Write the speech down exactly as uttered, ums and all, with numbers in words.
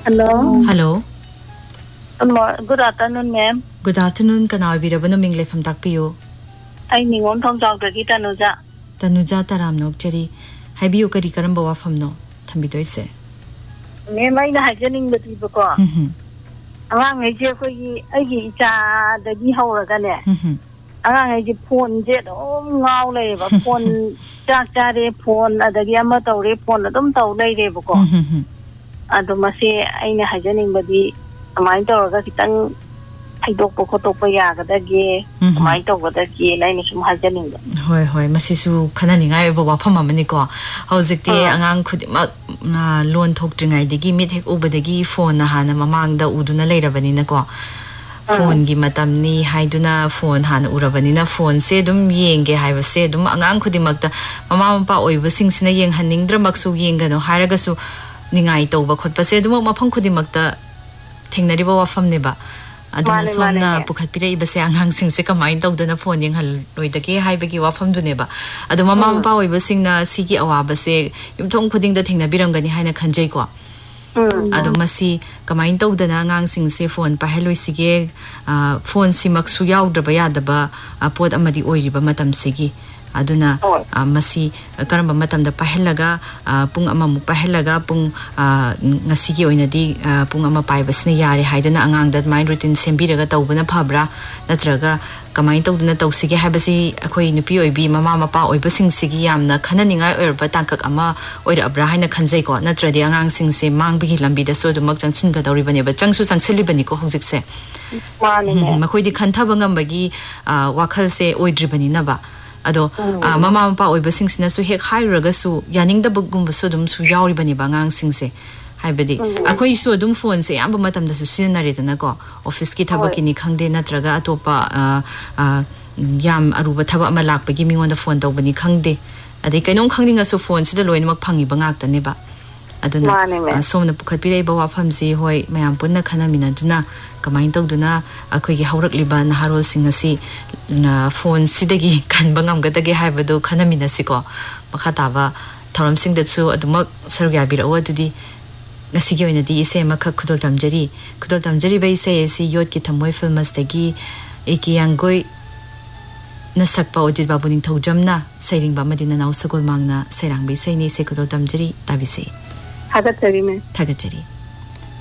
Hello. Hello. Good afternoon, ma'am. Good afternoon. Can I be able to mingle from Takpio? I need one from Doctor Tanuja. Tanuja Taram no cherry. Have you carry Karamboa from no? Tambito say. Ma'am, I had getting the people call. Among a Jeffrey, I eat the Gihoragan. Among a Japon jet, oh, now labor, pon, Jack Daddy, pon, at the Yamato repon, the Dumto lady book. I don't must say, I had anybody. My dog got it. I don't put up a yard that gay. My dog got that gay, line is from Hajaning. Hoy, hoy, Massisu Cananing, I have a Wapamanico. How's it day? Angang could loan talk to I the gimme take over the gee phone, Hana among the Uduna later Vaninaco. Phone gimatamni, Haiduna, phone, Han Urabanina phone, sedum ying, I was sedum, Angang could imagta, Mamma Pa over sings in a young Haning Dramaxu Yingano, Haragasu, Ningai over Kotpasedum, Mapon could imagta. Thing that you were from Niba. Aduna Sona Pukapira Base Hang sing sick of my dog than a phone in with the gay high begi off from the neighbor. Aduma Mampa was sing the Siki Awabase, you don't putting the thing that Birangani Hina Kanjako. Adumasi, Kamain dog the Nangang sing say phone, Pahelo Sige, phone Simaxu Yao Drabayadaba, a port Amadi Oiriba Matam Sigi. Aduna masi karamba matam da pahelaga pung ama mu pahelaga pung ngasigi oina di pung ama paibasne yare haiduna angang that mind routine sembiraga tawbana phabra natraga kamai tawduna tawsige habasi akhoi nupi oibi mama mapa oibasing sigi yamna khananingai oirba tangkak ama oira abra haina khanjai ko natradi angang sing se mangbigi lambi da so dumak changchin ga dawri bane ba changsu changseli bani ko hojik se makhoi di khantha bangam bagi wakhal se oidri bani na ba Ado mama mapa oiba sing sina su hek hairaga su yaning da bugum su dum su yauri bani bangang sing se haibadi akhoi su dum phone se yamba matam da su sinari da na ko office ki thabaki ni khangde natraga atopa yam aruba thaba ama lakpagi mingon da phone taw bani khangde adi kainong khangninga su phone sida loinak phangi bangak ta ne ba aduna somna pukhat pirei ba wafam si hoi mayam punna khana mina duna kamain tog duna akhoi gi haurak liba na harol sing asi na phone sidagi kan bangam ga dagi haibadu khana mina si ko makha taba thoram sing da chu adumak sargya bira wa dudi ngasi gi oina di ise makha khudol tamjari khudol tamjari bai se si yot ki thamoi films dagi eki yangoi na sakpa ojit babu ning thojamna sairing ba madina naw sagol mangna sairang bai se ni se khudol tamjari tabi se Tagatari me. Tagatari.